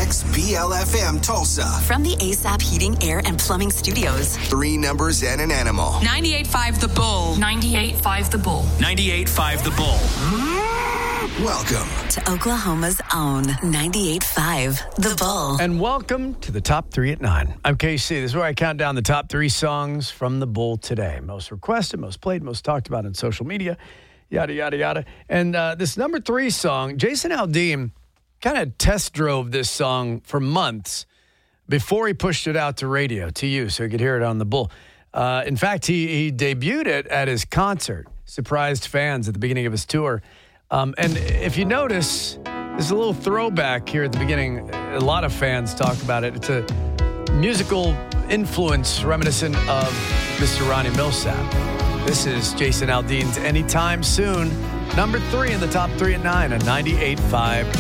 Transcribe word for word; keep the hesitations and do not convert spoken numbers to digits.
X B L F M Tulsa. From the A S A P Heating, Air, and Plumbing Studios. Three numbers and an animal. ninety-eight point five The Bull. ninety-eight point five The Bull. ninety-eight point five The Bull. Welcome to Oklahoma's own ninety-eight point five The Bull. And welcome to the Top three at nine. I'm K C. This is where I count down the top three songs from The Bull today. Most requested, most played, most talked about on social media, yada, yada, yada. And uh, this number three song, Jason Aldean kind of test drove this song for months before he pushed it out to radio, to you, so you could hear it on The Bull. Uh, in fact, he, he debuted it at his concert, surprised fans at the beginning of his tour. Um, and if you notice, there's a little throwback here at the beginning. A lot of fans talk about it. It's a musical influence reminiscent of Mister Ronnie Milsap. This is Jason Aldean's Anytime Soon, number three in the top three at nine on ninety-eight point five